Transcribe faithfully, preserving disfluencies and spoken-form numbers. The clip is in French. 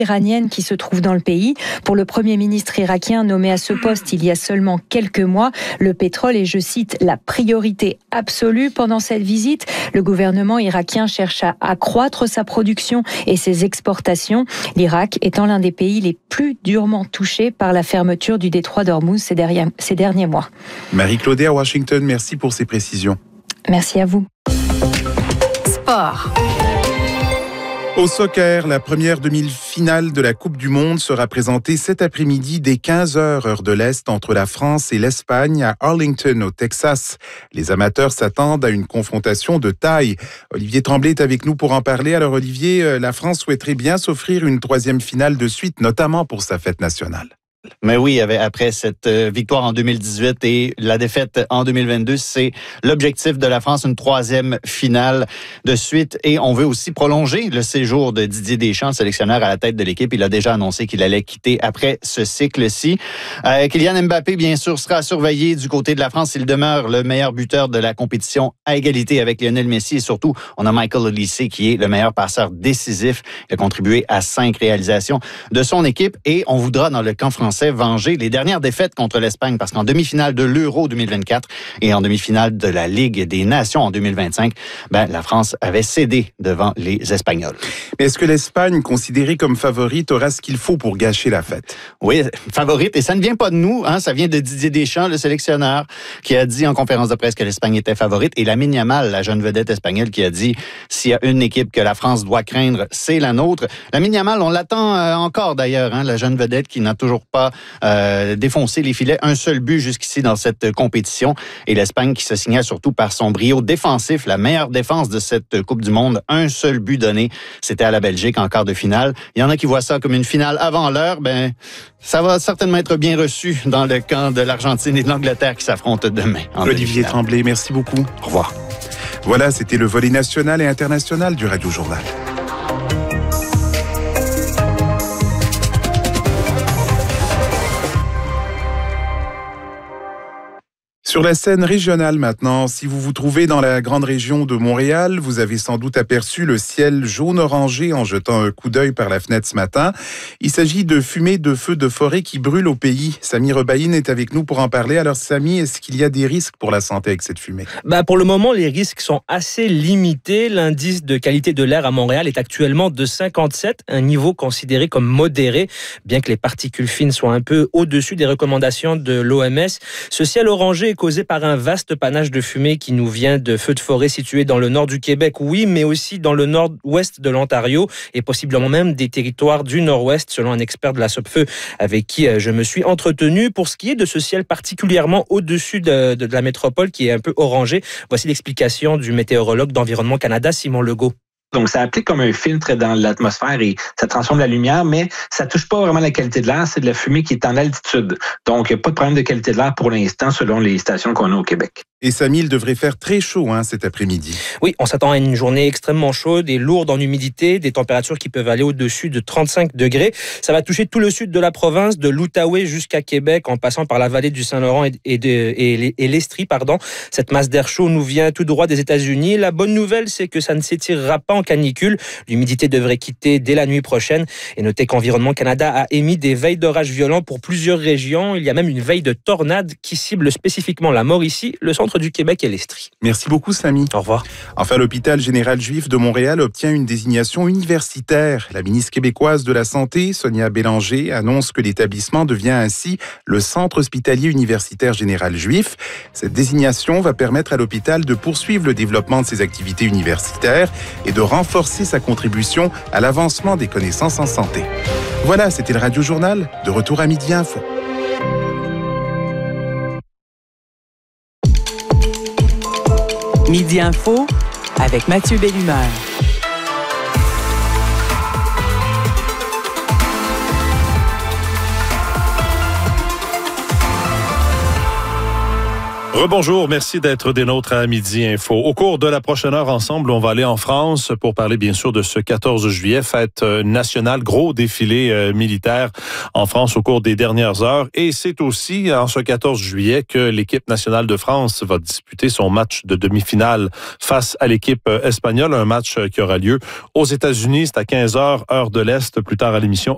iranienne qui se trouve dans le pays. Pour le Premier ministre irakien nommé à ce poste il y a seulement quelques mois, le pétrole est, je cite, la priorité absolue pendant cette visite. Le gouvernement irakien cherche à accroître sa production et ses exportations, l'Irak étant l'un des pays les plus durement touchés par la fermeture du détroit d'Ormuz ces derniers, ces derniers mois. Marie-Claudée à Washington, merci pour ces précisions. Merci à vous. Sport. Au soccer, la première demi-finale de la Coupe du Monde sera présentée cet après-midi dès quinze heures, heure de l'Est, entre la France et l'Espagne à Arlington, au Texas. Les amateurs s'attendent à une confrontation de taille. Olivier Tremblay est avec nous pour en parler. Alors Olivier, la France souhaiterait bien s'offrir une troisième finale de suite, notamment pour sa fête nationale. Mais oui, après cette victoire en deux mille dix-huit et la défaite en deux mille vingt-deux, c'est l'objectif de la France, une troisième finale de suite. Et on veut aussi prolonger le séjour de Didier Deschamps, sélectionneur à la tête de l'équipe. Il a déjà annoncé qu'il allait quitter après ce cycle-ci. Euh, Kylian Mbappé, bien sûr, sera surveillé du côté de la France. Il demeure le meilleur buteur de la compétition à égalité avec Lionel Messi. Et surtout, on a Michael Olise qui est le meilleur passeur décisif. Il a contribué à cinq réalisations de son équipe. Et on voudra, dans le camp français, venger les dernières défaites contre l'Espagne parce qu'en demi-finale de l'Euro deux mille vingt-quatre et en demi-finale de la Ligue des Nations en deux mille vingt-cinq, ben, la France avait cédé devant les Espagnols. Mais est-ce que l'Espagne, considérée comme favorite, aura ce qu'il faut pour gâcher la fête? Oui, favorite. Et ça ne vient pas de nous, hein, ça vient de Didier Deschamps, le sélectionneur, qui a dit en conférence de presse que l'Espagne était favorite. Et Lamine Yamal, la jeune vedette espagnole, qui a dit s'il y a une équipe que la France doit craindre, c'est la nôtre. Lamine Yamal, on l'attend euh, encore d'ailleurs, hein, la jeune vedette qui n'a toujours pas Euh, défoncer les filets. Un seul but jusqu'ici dans cette compétition. Et l'Espagne qui se signale surtout par son brio défensif, la meilleure défense de cette Coupe du Monde. Un seul but donné, c'était à la Belgique en quart de finale. Il y en a qui voient ça comme une finale avant l'heure. Ben, ça va certainement être bien reçu dans le camp de l'Argentine et de l'Angleterre qui s'affrontent demain. Olivier Tremblay, merci beaucoup. Au revoir. Voilà, c'était le volet national et international du Radio Journal. Sur la scène régionale maintenant, si vous vous trouvez dans la grande région de Montréal, vous avez sans doute aperçu le ciel jaune-orangé en jetant un coup d'œil par la fenêtre ce matin. Il s'agit de fumée de feux de forêt qui brûlent au pays. Samy Rebaïne est avec nous pour en parler. Alors Samy, est-ce qu'il y a des risques pour la santé avec cette fumée? Bah pour le moment, les risques sont assez limités. L'indice de qualité de l'air à Montréal est actuellement de cinquante-sept, un niveau considéré comme modéré, bien que les particules fines soient un peu au-dessus des recommandations de l'O M S. Ce ciel orangé est causé par un vaste panache de fumée qui nous vient de feux de forêt situés dans le nord du Québec, oui, mais aussi dans le nord-ouest de l'Ontario et possiblement même des territoires du nord-ouest, selon un expert de la Sopfeu avec qui je me suis entretenu. Pour ce qui est de ce ciel particulièrement au-dessus de, de, de la métropole qui est un peu orangé, voici l'explication du météorologue d'Environnement Canada, Simon Legault. Donc, ça applique comme un filtre dans l'atmosphère et ça transforme la lumière, mais ça touche pas vraiment la qualité de l'air. C'est de la fumée qui est en altitude. Donc, il n'y a pas de problème de qualité de l'air pour l'instant, selon les stations qu'on a au Québec. Et Samy, il devrait faire très chaud hein, cet après-midi. Oui, on s'attend à une journée extrêmement chaude et lourde en humidité, des températures qui peuvent aller au-dessus de trente-cinq degrés. Ça va toucher tout le sud de la province, de l'Outaouais jusqu'à Québec, en passant par la vallée du Saint-Laurent et, et, de, et, et l'Estrie. Pardon. Cette masse d'air chaud nous vient tout droit des États-Unis. La bonne nouvelle, c'est que ça ne s'étirera pas en canicule. L'humidité devrait quitter dès la nuit prochaine. Et notez qu'Environnement Canada a émis des veilles d'orages violents pour plusieurs régions. Il y a même une veille de tornade qui cible spécifiquement la Mauricie, le centre du Québec et l'Estrie. Merci beaucoup, Samy. Au revoir. Enfin, l'hôpital général juif de Montréal obtient une désignation universitaire. La ministre québécoise de la Santé, Sonia Bélanger, annonce que l'établissement devient ainsi le Centre hospitalier universitaire général juif. Cette désignation va permettre à l'hôpital de poursuivre le développement de ses activités universitaires et de renforcer sa contribution à l'avancement des connaissances en santé. Voilà, c'était le Radio Journal. De retour à Midi Info. Midi Info avec Mathieu Bellumeur. Rebonjour, merci d'être des nôtres à Midi Info. Au cours de la prochaine heure ensemble, on va aller en France pour parler bien sûr de ce quatorze juillet, fête nationale, gros défilé euh, militaire en France au cours des dernières heures. Et c'est aussi en ce quatorze juillet que l'équipe nationale de France va disputer son match de demi-finale face à l'équipe espagnole, un match qui aura lieu aux États-Unis. C'est à quinze heures, heure de l'Est, plus tard à l'émission.